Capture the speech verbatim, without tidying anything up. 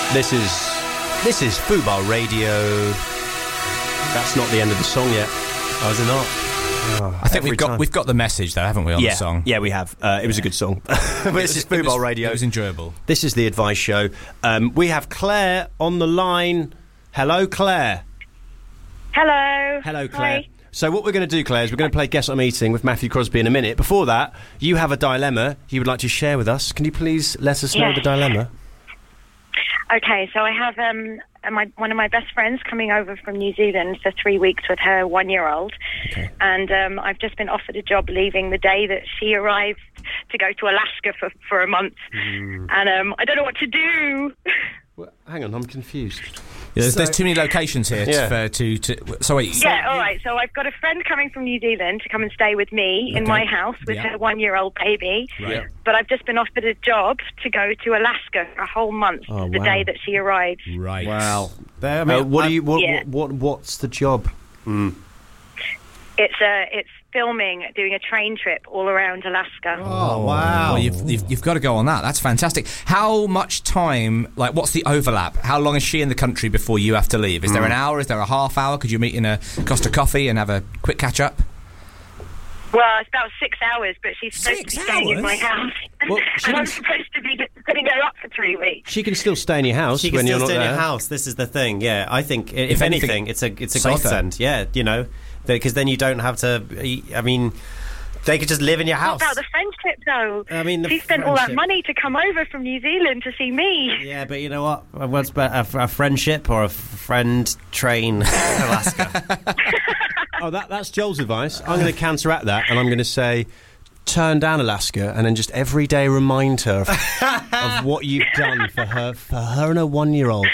This is this is Fubar Radio. That's not the end of the song yet. Oh, is it not? Oh, I think we've got time. we've got the message though, haven't we, on yeah. the song? Yeah, we have. Uh, it was a good song. But this is Fubar was, Radio. It was enjoyable. This is the Advice Show. Um, we have Claire on the line. Hello, Claire. Hello. Hello, Claire. Hi. So what we're going to do, Claire, is we're going to play Guess What I'm Eating with Matthew Crosby in a minute. Before that, you have a dilemma you would like to share with us. Can you please let us know Yes. the dilemma? Okay, so I have um my one of my best friends coming over from New Zealand for three weeks with her one-year-old, Okay. and um, I've just been offered a job leaving the day that she arrived to go to Alaska for for a month, Mm. and um, I don't know what to do. Well, hang on, I'm confused. Yeah, there's, So- there's too many locations here Yeah. to, to, to. So wait. Yeah, all right. So I've got a friend coming from New Zealand to come and stay with me in Okay. my house with Yeah. her one-year-old baby. Right. But I've just been offered a job to go to Alaska for a whole month, Oh, the wow. day that she arrives. Right. Wow. There, I Uh, mean, what do I've- you? What, Yeah. what? What? What's the job? It's uh, it's filming, doing a train trip all around Alaska. Oh, wow. Well, you've, you've, you've got to go on that. That's fantastic. How much time, like, what's the overlap? How long is she in the country before you have to leave? Is there an hour? Is there a half hour? Could you meet in a Costa Coffee and have a quick catch-up? Well, it's about six hours, but she's supposed Six to be staying in my hours? house. Well, she and I'm can- supposed to be putting her up for three weeks. She can still stay in your house She can when still you're stay not in there. your house. This is the thing. Yeah, I think i- if, If anything, anything, it's a it's a safer. godsend. Yeah, you know, because then you don't have to. I mean, they could just live in your What house. about the friendship, though? I mean, the she spent all that friendship. money to come over from New Zealand to see me. Yeah, but you know what? What's better, a, a friendship or a friend train Alaska? Oh, that, that's Joel's advice. I'm going to counteract that, and I'm going to say, turn down Alaska, and then just every day remind her of, of what you've done for her, for her and her one-year-old.